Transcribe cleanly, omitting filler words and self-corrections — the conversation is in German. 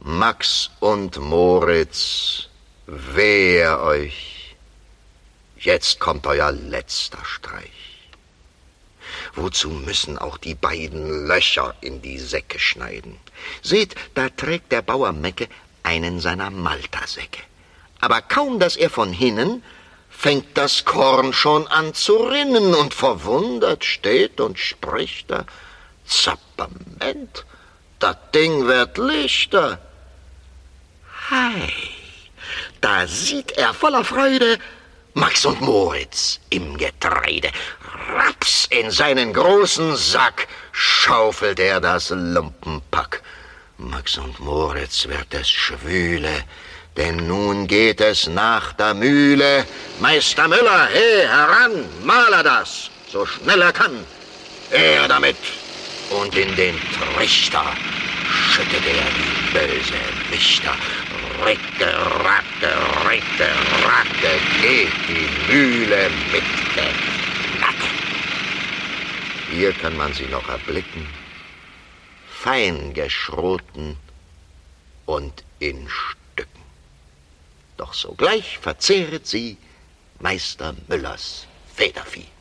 Max und Moritz, wehe euch, jetzt kommt euer letzter Streich. Wozu müssen auch die beiden Löcher in die Säcke schneiden? Seht, da trägt der Bauer Mecke einen seiner Maltersäcke. Aber kaum, dass er von hinnen, fängt das Korn schon an zu rinnen, und verwundert steht und spricht er: Zappament, das Ding wird lichter. Hei, da sieht er voller Freude Max und Moritz im Getreide. Raps, in seinen großen Sack schaufelt er das Lumpenpack. Max und Moritz wird es schwüle, denn nun geht es nach der Mühle. Meister Müller, he, heran, male das, so schnell er kann. Er damit, und in den Trichter schüttet er die böse Lichter. Ricke, racke, ricke, racke, geht die Mühle mit Knacke. Hier kann man sie noch erblicken, fein geschroten und in Stücken. Doch sogleich verzehret sie Meister Müllers Federvieh.